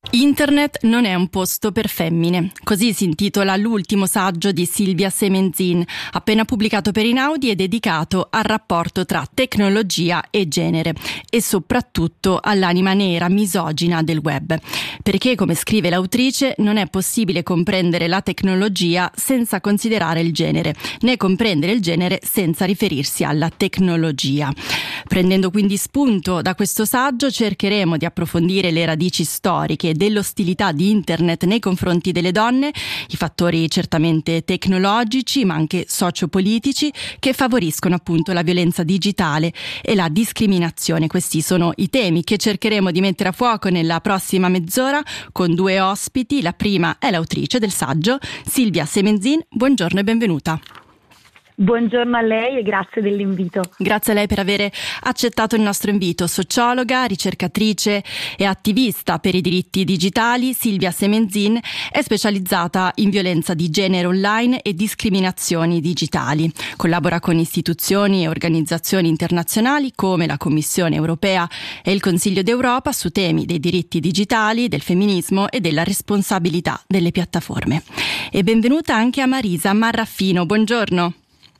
Internet non è un posto per femmine, così si intitola l'ultimo saggio di Silvia Semenzin, appena pubblicato per Einaudi e dedicato al rapporto tra tecnologia e genere e soprattutto all'anima nera misogina del web. Perché, come scrive l'autrice, non è possibile comprendere la tecnologia senza considerare il genere, né comprendere il genere senza riferirsi alla tecnologia. Prendendo quindi spunto da questo saggio, cercheremo di approfondire le radici storiche dell'ostilità di Internet nei confronti delle donne, i fattori certamente tecnologici ma anche sociopolitici che favoriscono appunto la violenza digitale e la discriminazione. Questi sono i temi che cercheremo di mettere a fuoco nella prossima mezz'ora con due ospiti. La prima è l'autrice del saggio, Silvia Semenzin. Buongiorno e benvenuta. Buongiorno a lei e grazie dell'invito. Grazie a lei per aver accettato il nostro invito. Sociologa, ricercatrice e attivista per i diritti digitali, Silvia Semenzin è specializzata in violenza di genere online e discriminazioni digitali. Collabora con istituzioni e organizzazioni internazionali come la Commissione europea e il Consiglio d'Europa su temi dei diritti digitali, del femminismo e della responsabilità delle piattaforme. E benvenuta anche a Marisa Marraffino. Buongiorno.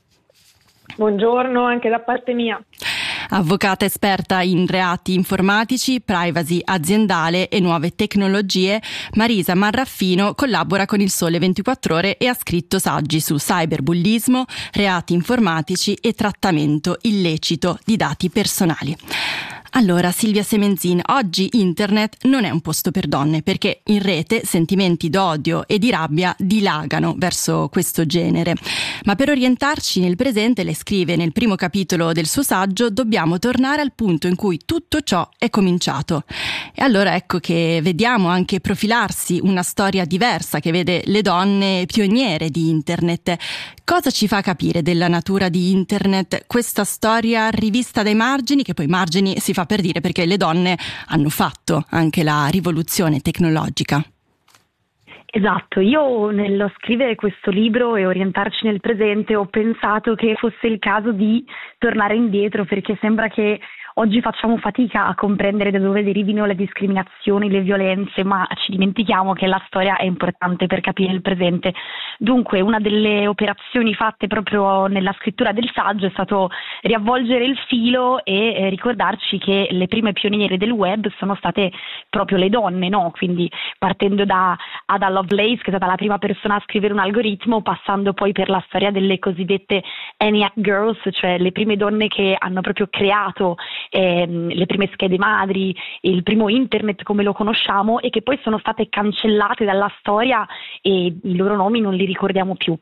Buongiorno anche da parte mia. Avvocata esperta in reati informatici, privacy aziendale e nuove tecnologie, Marisa Marraffino collabora con Il Sole 24 Ore e ha scritto saggi su cyberbullismo, reati informatici e trattamento illecito di dati personali. Allora, Silvia Semenzin, oggi Internet non è un posto per donne perché in rete sentimenti d'odio e di rabbia dilagano verso questo genere. Ma per orientarci nel presente, lei scrive nel primo capitolo del suo saggio, dobbiamo tornare al punto in cui tutto ciò è cominciato. E allora ecco che vediamo anche profilarsi una storia diversa che vede le donne pioniere di Internet. Cosa ci fa capire della natura di Internet questa storia rivista dai margini, che poi margini si fa per dire perché le donne hanno fatto anche la rivoluzione tecnologica? Esatto, io nello scrivere questo libro e orientarci nel presente ho pensato che fosse il caso di tornare indietro, perché sembra che oggi facciamo fatica a comprendere da dove derivino le discriminazioni, le violenze, ma ci dimentichiamo che la storia è importante per capire il presente. Dunque, una delle operazioni fatte proprio nella scrittura del saggio è stato riavvolgere il filo e ricordarci che le prime pioniere del web sono state proprio le donne, no? Quindi partendo da Ada Lovelace, che è stata la prima persona a scrivere un algoritmo, passando poi per la storia delle cosiddette ENIAC Girls, cioè le prime donne che hanno proprio creato le prime schede madri, il primo internet come lo conosciamo, e che poi sono state cancellate dalla storia e i loro nomi non li ricordiamo più.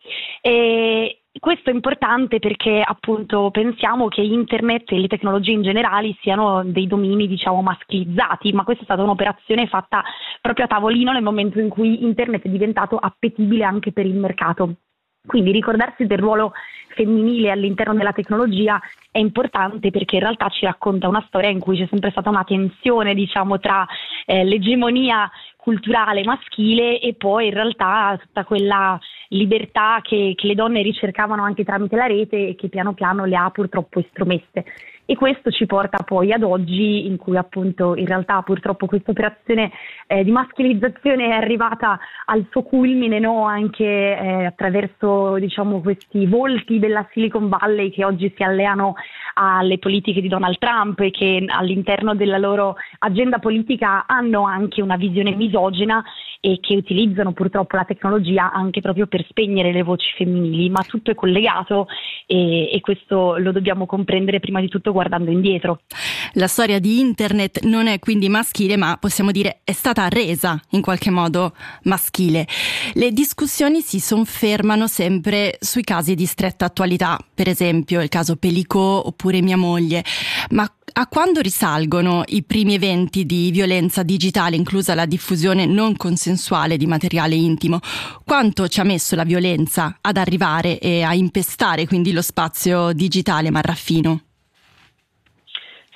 E questo è importante perché appunto pensiamo che internet e le tecnologie in generale siano dei domini, diciamo, maschilizzati, ma questa è stata un'operazione fatta proprio a tavolino nel momento in cui internet è diventato appetibile anche per il mercato. Quindi ricordarsi del ruolo femminile all'interno della tecnologia è importante perché in realtà ci racconta una storia in cui c'è sempre stata una tensione, diciamo, tra l'egemonia culturale maschile e poi in realtà tutta quella libertà che le donne ricercavano anche tramite la rete e che piano piano le ha purtroppo estromesse. E questo ci porta poi ad oggi, in cui appunto in realtà purtroppo questa operazione di maschilizzazione è arrivata al suo culmine, no? Anche attraverso, diciamo, questi volti della Silicon Valley che oggi si alleano alle politiche di Donald Trump e che all'interno della loro agenda politica hanno anche una visione misogina e che utilizzano purtroppo la tecnologia anche proprio per spegnere le voci femminili, ma tutto è collegato e questo lo dobbiamo comprendere prima di tutto guardando indietro. La storia di Internet non è quindi maschile, ma possiamo dire è stata resa in qualche modo maschile. Le discussioni si soffermano sempre sui casi di stretta attualità, per esempio il caso Pelicot oppure Mia moglie, ma a quando risalgono i primi eventi di violenza digitale, inclusa la diffusione non consensuale di materiale intimo? Quanto ci ha messo la violenza ad arrivare e a impestare quindi lo spazio digitale, Marraffino?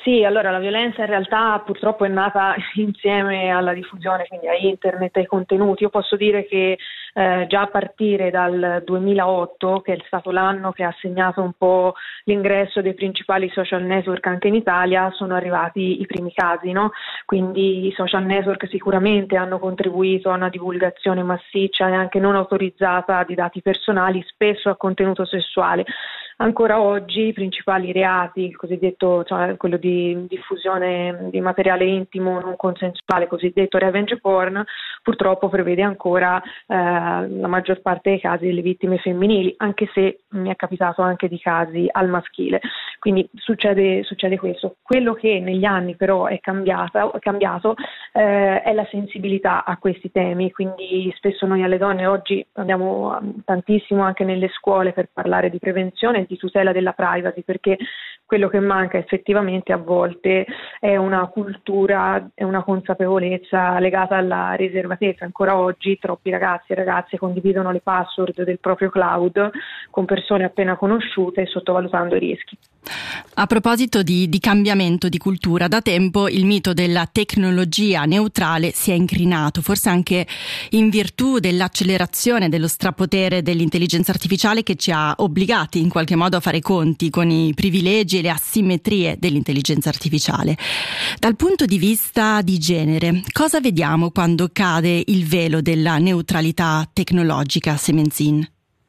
Sì, allora la violenza in realtà purtroppo è nata insieme alla diffusione, quindi a internet, ai contenuti. Io posso dire che già a partire dal 2008, che è stato l'anno che ha segnato un po' l'ingresso dei principali social network anche in Italia, sono arrivati i primi casi, no? Quindi i social network sicuramente hanno contribuito a una divulgazione massiccia e anche non autorizzata di dati personali, spesso a contenuto sessuale. Ancora oggi i principali reati, il cosiddetto, cioè quello di diffusione di materiale intimo non consensuale, cosiddetto revenge porn, purtroppo prevede ancora la maggior parte dei casi delle vittime femminili, anche se mi è capitato anche di casi al maschile. Quindi succede questo. Quello che negli anni però è cambiato è la sensibilità a questi temi, quindi spesso noi alle donne oggi andiamo tantissimo anche nelle scuole per parlare di prevenzione e di tutela della privacy, perché quello che manca effettivamente a volte è una cultura e una consapevolezza legata alla riservatezza. Ancora oggi troppi ragazzi e ragazze condividono le password del proprio cloud con persone appena conosciute, sottovalutando i rischi. A proposito di cambiamento di cultura, da tempo il mito della tecnologia neutrale si è incrinato, forse anche in virtù dell'accelerazione, dello strapotere dell'intelligenza artificiale che ci ha obbligati in qualche modo a fare i conti con i privilegi e le asimmetrie dell'intelligenza artificiale. Dal punto di vista di genere, cosa vediamo quando cade il velo della neutralità tecnologica, Semenzin?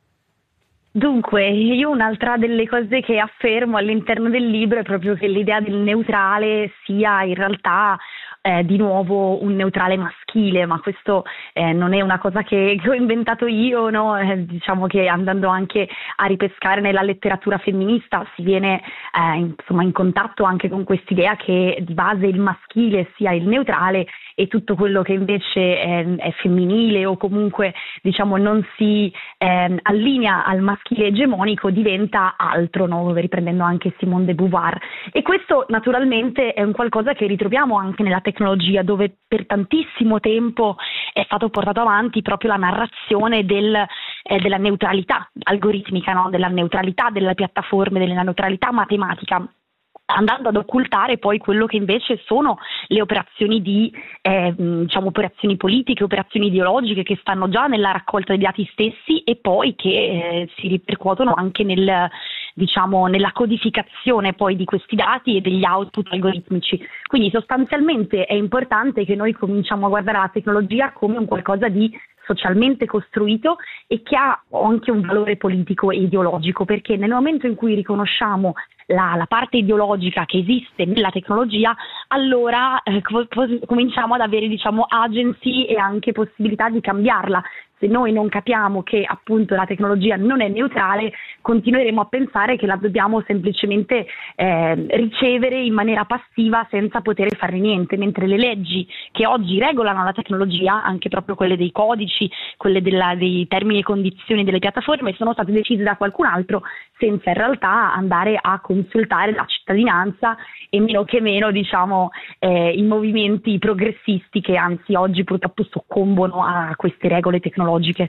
Dunque, io un'altra delle cose che affermo all'interno del libro è proprio che l'idea del neutrale sia in realtà di nuovo un neutrale maschile, ma questo non è una cosa che ho inventato io, no? Diciamo che andando anche a ripescare nella letteratura femminista si viene insomma in contatto anche con quest'idea che di base il maschile sia il neutrale e tutto quello che invece è femminile o comunque diciamo non si allinea al maschile egemonico diventa altro, no? Riprendendo anche Simone de Beauvoir. E questo naturalmente è un qualcosa che ritroviamo anche nella tecnologia, dove per tantissimo tempo è stato portato avanti proprio la narrazione della neutralità algoritmica, no? Della neutralità delle piattaforme, della neutralità matematica, andando ad occultare poi quello che invece sono le operazioni diciamo operazioni politiche, operazioni ideologiche che stanno già nella raccolta dei dati stessi e poi che si ripercuotono anche nella codificazione poi di questi dati e degli output algoritmici. Quindi sostanzialmente è importante che noi cominciamo a guardare la tecnologia come un qualcosa di socialmente costruito e che ha anche un valore politico e ideologico, perché nel momento in cui riconosciamo la parte ideologica che esiste nella tecnologia, allora cominciamo ad avere diciamo agency e anche possibilità di cambiarla. Se noi non capiamo che appunto la tecnologia non è neutrale, continueremo a pensare che la dobbiamo semplicemente ricevere in maniera passiva senza poter fare niente, mentre le leggi che oggi regolano la tecnologia, anche proprio quelle dei codici, quelle dei termini e condizioni delle piattaforme, sono state decise da qualcun altro senza in realtà andare a consultare la cittadinanza e meno che meno diciamo i movimenti progressisti che anzi oggi purtroppo soccombono a queste regole tecnologiche.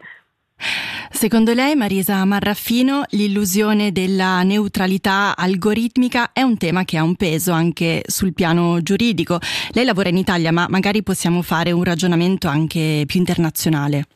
Secondo lei, Marisa Marraffino, l'illusione della neutralità algoritmica è un tema che ha un peso anche sul piano giuridico. Lei lavora in Italia, ma magari possiamo fare un ragionamento anche più internazionale.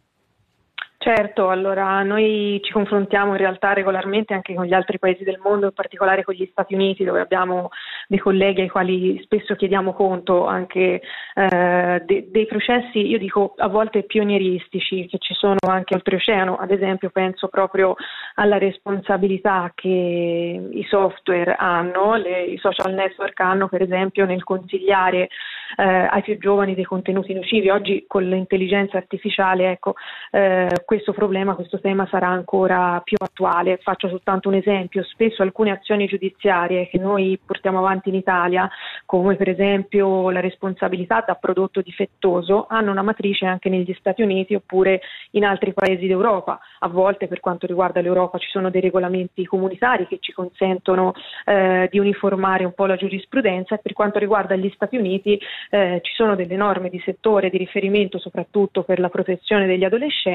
Certo, allora noi ci confrontiamo in realtà regolarmente anche con gli altri paesi del mondo, in particolare con gli Stati Uniti, dove abbiamo dei colleghi ai quali spesso chiediamo conto anche dei processi, io dico a volte pionieristici, che ci sono anche oltreoceano. Ad esempio penso proprio alla responsabilità che i software hanno, i social network hanno per esempio nel consigliare ai più giovani dei contenuti nocivi. Oggi con l'intelligenza artificiale questo problema, questo tema sarà ancora più attuale. Faccio soltanto un esempio: spesso alcune azioni giudiziarie che noi portiamo avanti in Italia, come per esempio la responsabilità da prodotto difettoso, hanno una matrice anche negli Stati Uniti oppure in altri paesi d'Europa. A volte per quanto riguarda l'Europa ci sono dei regolamenti comunitari che ci consentono di uniformare un po' la giurisprudenza, e per quanto riguarda gli Stati Uniti ci sono delle norme di settore di riferimento soprattutto per la protezione degli adolescenti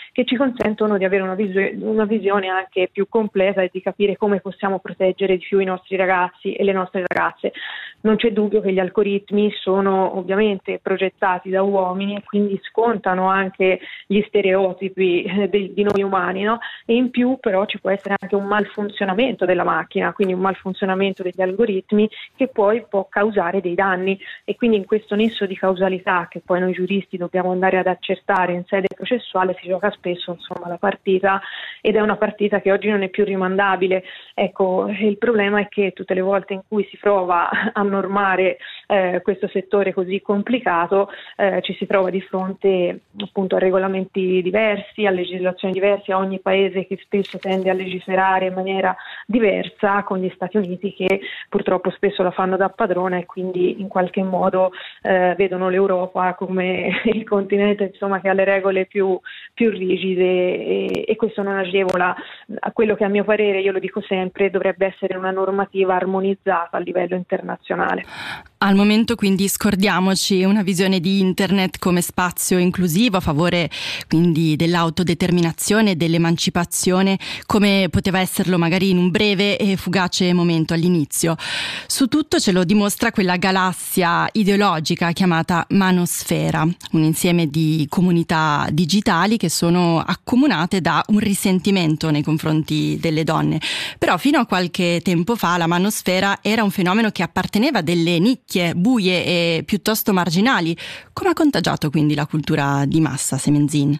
che ci consentono di avere una visione anche più completa e di capire come possiamo proteggere di più i nostri ragazzi e le nostre ragazze. Non c'è dubbio che gli algoritmi sono ovviamente progettati da uomini e quindi scontano anche gli stereotipi di noi umani, no? E in più però ci può essere anche un malfunzionamento della macchina, quindi un malfunzionamento degli algoritmi che poi può causare dei danni, e quindi in questo nesso di causalità che poi noi giuristi dobbiamo andare ad accertare in sede processuale si gioca spesso la partita, ed è una partita che oggi non è più rimandabile. Ecco, il problema è che tutte le volte in cui si prova a normare questo settore così complicato ci si trova di fronte appunto a regolamenti diversi, a legislazioni diverse, a ogni paese che spesso tende a legiferare in maniera diversa, con gli Stati Uniti che purtroppo spesso la fanno da padrona e quindi in qualche modo vedono l'Europa come il continente che ha le regole più rigide, e questo non agevola a quello che a mio parere, io lo dico sempre, dovrebbe essere una normativa armonizzata a livello internazionale. Al momento quindi scordiamoci una visione di Internet come spazio inclusivo a favore quindi dell'autodeterminazione e dell'emancipazione, come poteva esserlo magari in un breve e fugace momento all'inizio. Su tutto ce lo dimostra quella galassia ideologica chiamata manosfera, un insieme di comunità digitali che sono accomunate da un risentimento nei confronti delle donne. Però fino a qualche tempo fa la manosfera era un fenomeno che apparteneva a delle nicchie buie e piuttosto marginali. Come ha contagiato quindi la cultura di massa, Semenzin?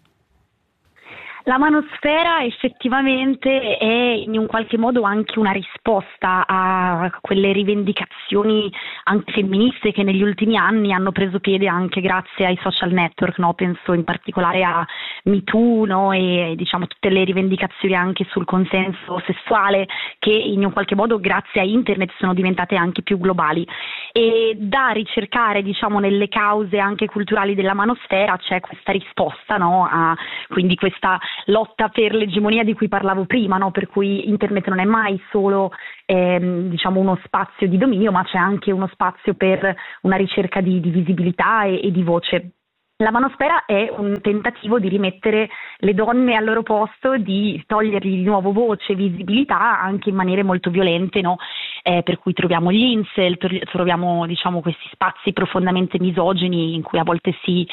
La manosfera effettivamente è in un qualche modo anche una risposta a quelle rivendicazioni anche femministe che negli ultimi anni hanno preso piede anche grazie ai social network, no? Penso in particolare a Me Too, no? E tutte le rivendicazioni anche sul consenso sessuale che in un qualche modo grazie a internet sono diventate anche più globali. E da ricercare nelle cause anche culturali della manosfera c'è questa risposta, no? A quindi questa lotta per l'egemonia di cui parlavo prima, no? Per cui internet non è mai solo uno spazio di dominio, ma c'è anche uno spazio per una ricerca di visibilità e di voce. La manosfera è un tentativo di rimettere le donne al loro posto, di togliergli di nuovo voce, visibilità, anche in maniere molto violente, no? Per cui troviamo gli incel, troviamo questi spazi profondamente misogini in cui a volte si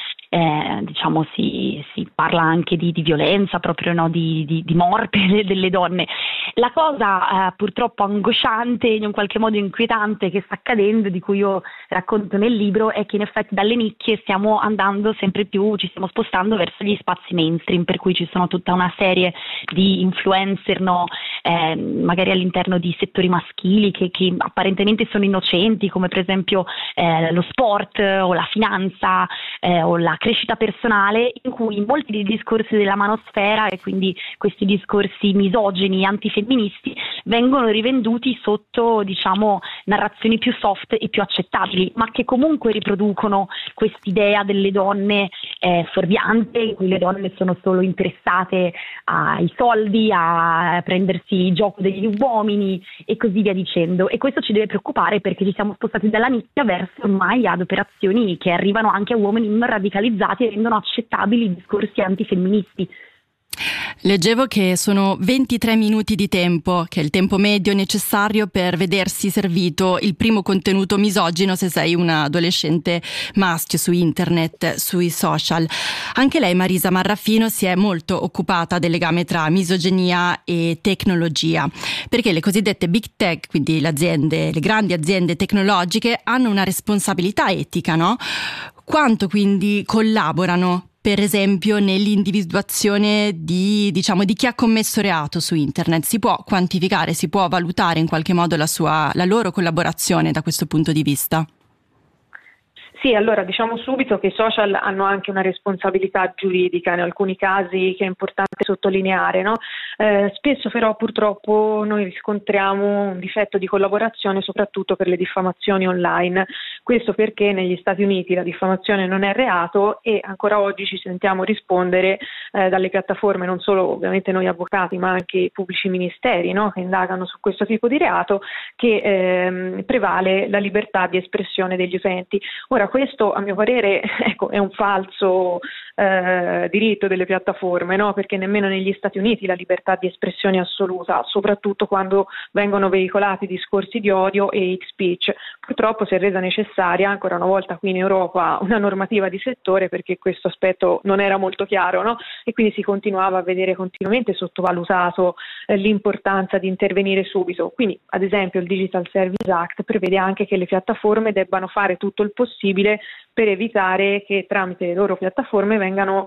parla anche di violenza, proprio, no? di morte delle donne. La cosa purtroppo angosciante, in un qualche modo inquietante che sta accadendo, di cui io racconto nel libro, è che in effetti dalle nicchie stiamo andando sempre più, ci stiamo spostando verso gli spazi mainstream, per cui ci sono tutta una serie di influencer, no? Magari all'interno di settori maschili che apparentemente sono innocenti, come per esempio lo sport o la finanza o la crescita personale, in cui molti dei discorsi della manosfera e quindi questi discorsi misogini, antifemministi, vengono rivenduti sotto narrazioni più soft e più accettabili, ma che comunque riproducono quest'idea delle donne fuorviante, in cui le donne sono solo interessate ai soldi, a prendersi il gioco degli uomini e così via dicendo. E questo ci deve preoccupare, perché ci siamo spostati dalla nicchia verso ormai ad operazioni che arrivano anche a uomini non radicalizzati e rendono accettabili i discorsi antifemministi. Leggevo che sono 23 minuti di tempo, che è il tempo medio necessario per vedersi servito il primo contenuto misogino se sei un adolescente maschio su internet, sui social. Anche lei, Marisa Marraffino, si è molto occupata del legame tra misoginia e tecnologia, perché le cosiddette big tech, quindi le grandi aziende tecnologiche, hanno una responsabilità etica, no? Quanto quindi collaborano, per esempio, nell'individuazione di chi ha commesso reato su internet? Si può quantificare, si può valutare in qualche modo la loro collaborazione da questo punto di vista? Sì, allora diciamo subito che i social hanno anche una responsabilità giuridica in alcuni casi, che è importante sottolineare, no? Spesso però purtroppo noi riscontriamo un difetto di collaborazione soprattutto per le diffamazioni online. Questo perché negli Stati Uniti la diffamazione non è reato e ancora oggi ci sentiamo rispondere dalle piattaforme, non solo ovviamente noi avvocati ma anche i pubblici ministeri, no? Che indagano su questo tipo di reato, che prevale la libertà di espressione degli utenti. Ora, questo a mio parere ecco, è un falso diritto delle piattaforme, no? Perché nemmeno negli Stati Uniti la libertà di espressione è assoluta, soprattutto quando vengono veicolati discorsi di odio e hate speech. Purtroppo si è resa necessaria ancora una volta qui in Europa una normativa di settore, perché questo aspetto non era molto chiaro, no? E quindi si continuava a vedere continuamente sottovalutato l'importanza di intervenire subito. Quindi ad esempio il Digital Service Act prevede anche che le piattaforme debbano fare tutto il possibile per evitare che tramite le loro piattaforme vengano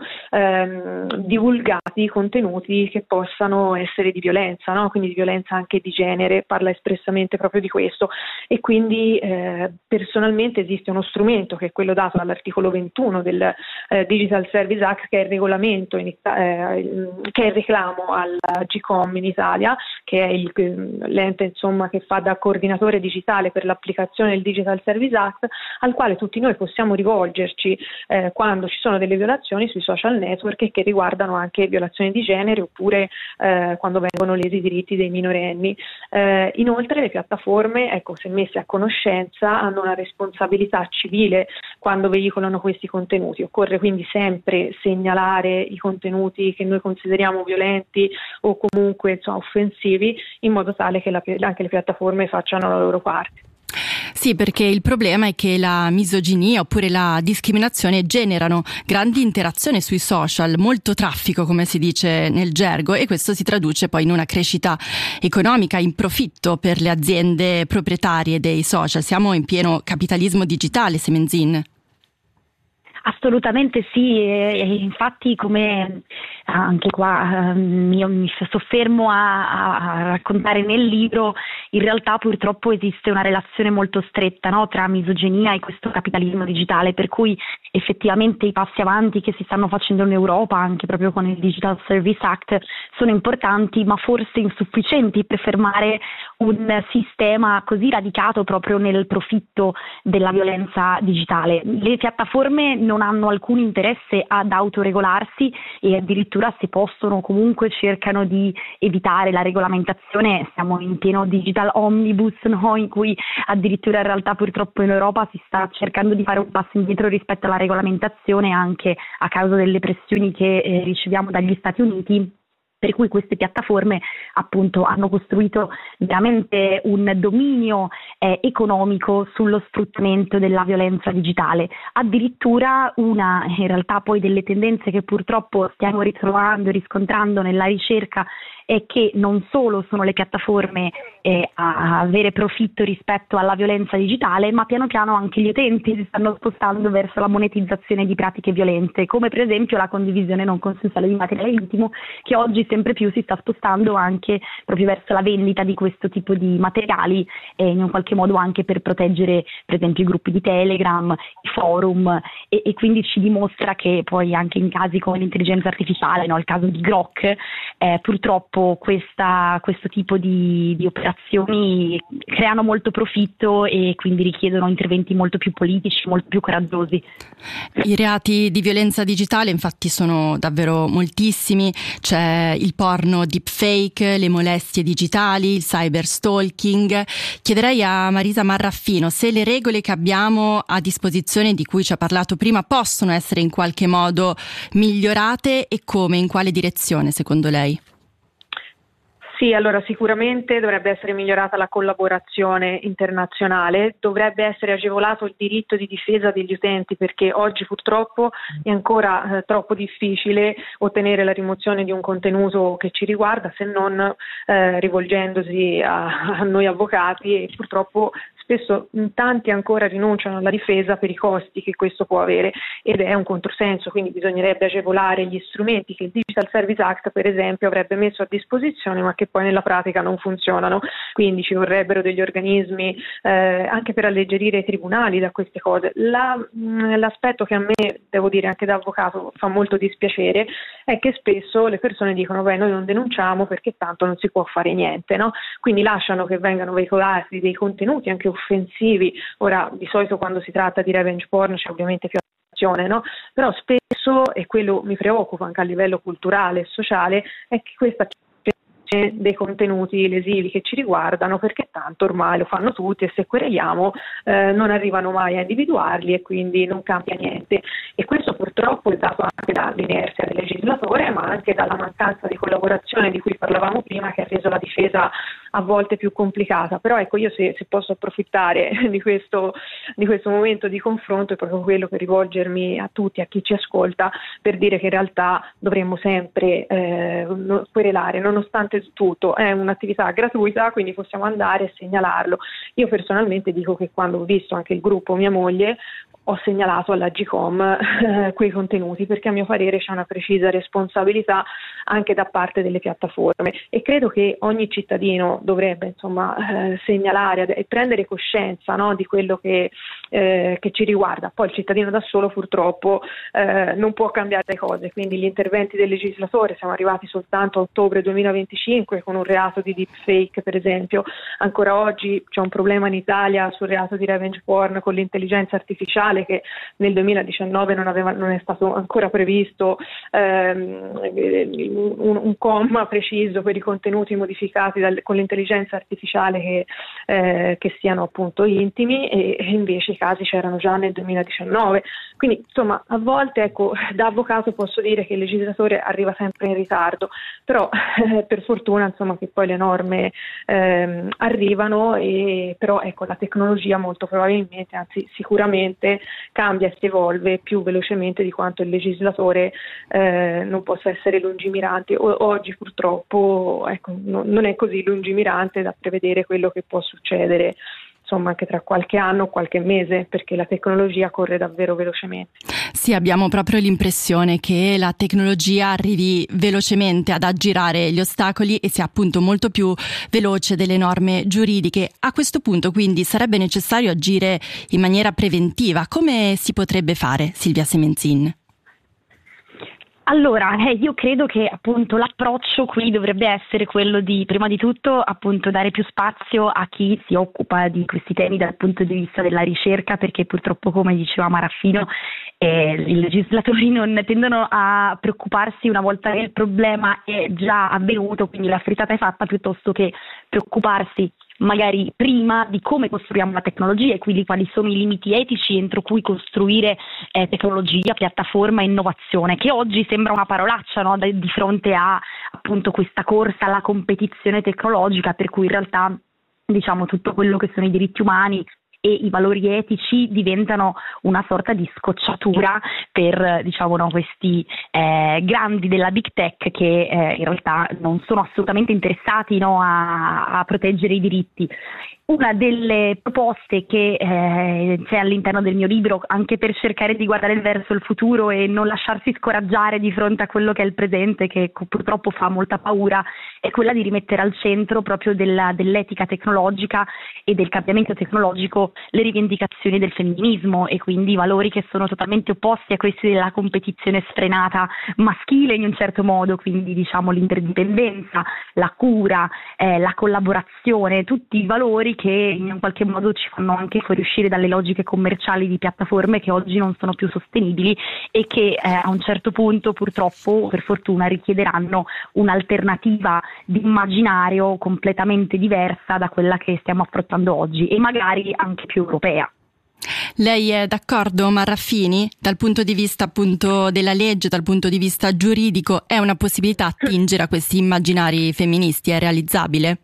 divulgati contenuti che possano essere di violenza, no? Quindi di violenza anche di genere, parla espressamente proprio di questo. E quindi personalmente esiste uno strumento che è quello dato dall'articolo 21 del Digital Service Act, che è il regolamento che è il reclamo al GCOM in Italia, che è l'ente insomma che fa da coordinatore digitale per l'applicazione del Digital Service Act, al quale tutti noi possiamo rivolgerci quando ci sono delle violazioni sui social network che riguardano anche violazioni di genere, oppure quando vengono lesi i diritti dei minorenni. Inoltre le piattaforme, ecco, se messe a conoscenza, hanno una responsabilità civile quando veicolano questi contenuti. Occorre quindi sempre segnalare i contenuti che noi consideriamo violenti o comunque offensivi, in modo tale che anche le piattaforme facciano la loro parte. Sì, perché il problema è che la misoginia oppure la discriminazione generano grandi interazioni sui social, molto traffico come si dice nel gergo, e questo si traduce poi in una crescita economica, in profitto per le aziende proprietarie dei social. Siamo in pieno capitalismo digitale, Semenzin. Assolutamente sì, e infatti come anche qua io mi soffermo a raccontare nel libro, in realtà purtroppo esiste una relazione molto stretta, no, tra misoginia e questo capitalismo digitale, per cui effettivamente i passi avanti che si stanno facendo in Europa, anche proprio con il Digital Service Act, sono importanti ma forse insufficienti per fermare un sistema così radicato proprio nel profitto della violenza digitale. Le piattaforme non hanno alcun interesse ad autoregolarsi e addirittura, se possono, comunque cercano di evitare la regolamentazione. Siamo in pieno digital omnibus, no? In cui addirittura in realtà purtroppo in Europa si sta cercando di fare un passo indietro rispetto alla regolamentazione, anche a causa delle pressioni che riceviamo dagli Stati Uniti. Per cui queste piattaforme appunto hanno costruito veramente un dominio economico sullo sfruttamento della violenza digitale. Addirittura una in realtà poi delle tendenze che purtroppo stiamo ritrovando e riscontrando nella ricerca è che non solo sono le piattaforme a avere profitto rispetto alla violenza digitale, ma piano piano anche gli utenti si stanno spostando verso la monetizzazione di pratiche violente, come per esempio la condivisione non consensuale di materiale intimo, che oggi sempre più si sta spostando anche proprio verso la vendita di questo tipo di materiali, in un qualche modo anche per proteggere per esempio i gruppi di Telegram, i forum, e quindi ci dimostra che poi anche in casi come l'intelligenza artificiale, no, il caso di Grok, purtroppo questo tipo di operazioni creano molto profitto e quindi richiedono interventi molto più politici, molto più coraggiosi. I reati di violenza digitale infatti sono davvero moltissimi, c'è il porno deepfake, le molestie digitali, il cyberstalking. Chiederei a Marisa Marraffino se le regole che abbiamo a disposizione, di cui ci ha parlato prima, possono essere in qualche modo migliorate e come, in quale direzione secondo lei? Sì, allora sicuramente dovrebbe essere migliorata la collaborazione internazionale, dovrebbe essere agevolato il diritto di difesa degli utenti, perché oggi purtroppo è ancora troppo difficile ottenere la rimozione di un contenuto che ci riguarda, se non rivolgendosi a noi avvocati, e purtroppo spesso tanti ancora rinunciano alla difesa per i costi che questo può avere, ed è un controsenso. Quindi bisognerebbe agevolare gli strumenti che il Digital Service Act per esempio avrebbe messo a disposizione, ma che poi nella pratica non funzionano. Quindi ci vorrebbero degli organismi anche per alleggerire i tribunali da queste cose. L'aspetto che a me, devo dire anche da avvocato, fa molto dispiacere è che spesso le persone dicono noi non denunciamo perché tanto non si può fare niente, no? Quindi lasciano che vengano veicolati dei contenuti anche offensivi. Ora, di solito quando si tratta di revenge porn c'è ovviamente più attenzione, no? Però spesso, e quello mi preoccupa anche a livello culturale e sociale, è che questa dei contenuti lesivi che ci riguardano, perché tanto ormai lo fanno tutti e se quereliamo non arrivano mai a individuarli e quindi non cambia niente. E questo purtroppo è dato anche dall'inerzia del legislatore, ma anche dalla mancanza di collaborazione di cui parlavamo prima, che ha reso la difesa a volte più complicata. Però ecco, io se posso approfittare di questo momento di confronto, è proprio quello per rivolgermi a tutti, a chi ci ascolta, per dire che in realtà dovremmo sempre querelare, nonostante tutto è un'attività gratuita, quindi possiamo andare e segnalarlo. Io personalmente dico che quando ho visto anche il gruppo mia moglie ho segnalato all'Agcom quei contenuti, perché a mio parere c'è una precisa responsabilità anche da parte delle piattaforme e credo che ogni cittadino dovrebbe segnalare e prendere coscienza, no, di quello che ci riguarda. Poi il cittadino da solo purtroppo non può cambiare le cose, quindi gli interventi del legislatore, siamo arrivati soltanto a ottobre 2025 con un reato di deepfake, per esempio. Ancora oggi c'è un problema in Italia sul reato di revenge porn con l'intelligenza artificiale, che nel 2019 non è stato ancora previsto un comma preciso per i contenuti modificati con l'intelligenza artificiale che siano appunto intimi, e invece i casi c'erano già nel 2019. Quindi insomma, a volte, ecco, da avvocato posso dire che il legislatore arriva sempre in ritardo, però per fortuna insomma che poi le norme arrivano, però ecco, la tecnologia molto probabilmente, anzi sicuramente, cambia e si evolve più velocemente di quanto il legislatore non possa essere lungimirante. Oggi purtroppo, ecco, non è così lungimirante da prevedere quello che può succedere anche tra qualche anno o qualche mese, perché la tecnologia corre davvero velocemente. Sì, abbiamo proprio l'impressione che la tecnologia arrivi velocemente ad aggirare gli ostacoli e sia appunto molto più veloce delle norme giuridiche. A questo punto quindi sarebbe necessario agire in maniera preventiva. Come si potrebbe fare, Silvia Semenzin? Allora, io credo che appunto l'approccio qui dovrebbe essere quello di, prima di tutto, appunto dare più spazio a chi si occupa di questi temi dal punto di vista della ricerca, perché purtroppo, come diceva Maraffino, i legislatori non tendono a preoccuparsi una volta che il problema è già avvenuto, quindi la frittata è fatta, piuttosto che preoccuparsi magari prima di come costruiamo la tecnologia e quindi quali sono i limiti etici entro cui costruire tecnologia, piattaforma e innovazione, che oggi sembra una parolaccia, no? Di fronte a appunto questa corsa alla competizione tecnologica, per cui in realtà diciamo tutto quello che sono i diritti umani e i valori etici diventano una sorta di scocciatura per questi grandi della big tech che in realtà non sono assolutamente interessati, no, a proteggere i diritti. Una delle proposte che c'è all'interno del mio libro, anche per cercare di guardare verso il futuro e non lasciarsi scoraggiare di fronte a quello che è il presente, che purtroppo fa molta paura, è quella di rimettere al centro proprio dell'etica tecnologica e del cambiamento tecnologico le rivendicazioni del femminismo, e quindi i valori che sono totalmente opposti a questi della competizione sfrenata maschile in un certo modo, quindi l'interdipendenza, la cura, la collaborazione, tutti i valori che in qualche modo ci fanno anche fuoriuscire dalle logiche commerciali di piattaforme che oggi non sono più sostenibili e che a un certo punto, purtroppo, per fortuna, richiederanno un'alternativa di immaginario completamente diversa da quella che stiamo affrontando oggi e magari anche più europea. Lei è d'accordo, Marraffini? Dal punto di vista appunto della legge, dal punto di vista giuridico, è una possibilità attingere a questi immaginari femministi? È realizzabile?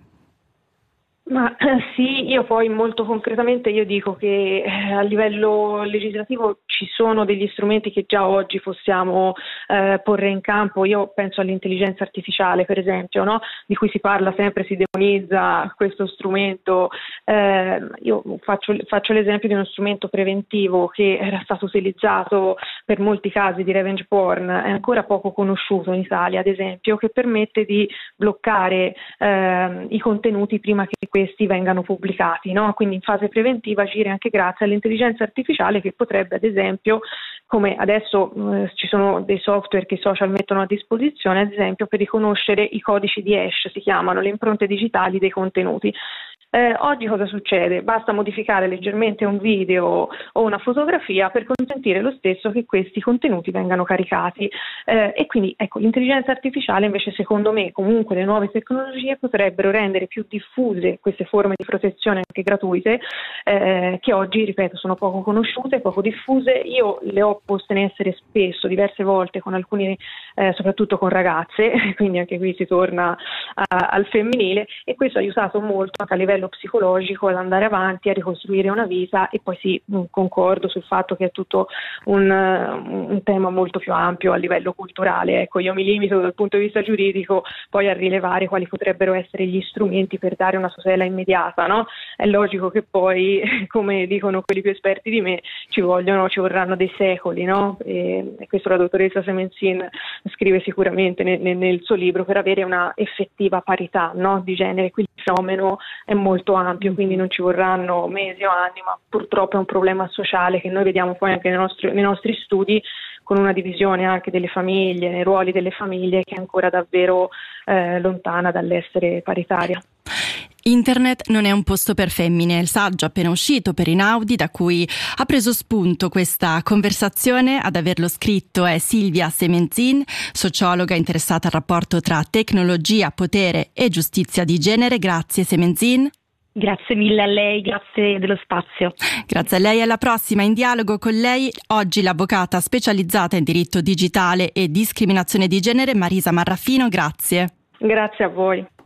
Ma sì, io poi molto concretamente io dico che a livello legislativo ci sono degli strumenti che già oggi possiamo porre in campo. Io penso all'intelligenza artificiale, per esempio, no? Di cui si parla sempre, si demonizza questo strumento. Io faccio l'esempio di uno strumento preventivo che era stato utilizzato per molti casi di revenge porn, è ancora poco conosciuto in Italia, ad esempio, che permette di bloccare i contenuti prima che questi vengano pubblicati, no? Quindi in fase preventiva agire anche grazie all'intelligenza artificiale, che potrebbe, ad esempio, come adesso ci sono dei software che i social mettono a disposizione, ad esempio per riconoscere i codici di hash, si chiamano le impronte digitali dei contenuti. Oggi cosa succede? Basta modificare leggermente un video o una fotografia per consentire lo stesso che questi contenuti vengano caricati, e quindi ecco, l'intelligenza artificiale invece, secondo me, comunque le nuove tecnologie potrebbero rendere più diffuse queste forme di protezione anche gratuite, che oggi, ripeto, sono poco conosciute, poco diffuse. Io le ho poste in essere spesso, diverse volte con alcuni, soprattutto con ragazze, quindi anche qui si torna al femminile, e questo ha aiutato molto anche a livello psicologico ad andare avanti, a ricostruire una vita. E poi sì, concordo sul fatto che è tutto un tema molto più ampio a livello culturale. Ecco, io mi limito dal punto di vista giuridico poi a rilevare quali potrebbero essere gli strumenti per dare una tutela immediata, no? È logico che poi, come dicono quelli più esperti di me, ci vorranno dei secoli, no? E questo la dottoressa Semenzin scrive sicuramente nel suo libro, per avere una effettiva parità, no, di genere. Qui il fenomeno è molto ampio, quindi non ci vorranno mesi o anni, ma purtroppo è un problema sociale che noi vediamo poi anche nei nostri studi, con una divisione anche delle famiglie, nei ruoli delle famiglie, che è ancora davvero lontana dall'essere paritaria. Internet non è un posto per femmine, è il saggio appena uscito per Einaudi, da cui ha preso spunto questa conversazione. Ad averlo scritto è Silvia Semenzin, sociologa interessata al rapporto tra tecnologia, potere e giustizia di genere. Grazie Semenzin. Grazie mille a lei, grazie dello spazio. Grazie a lei, alla prossima. In dialogo con lei oggi l'avvocata specializzata in diritto digitale e discriminazione di genere Marisa Marraffino. Grazie. Grazie a voi.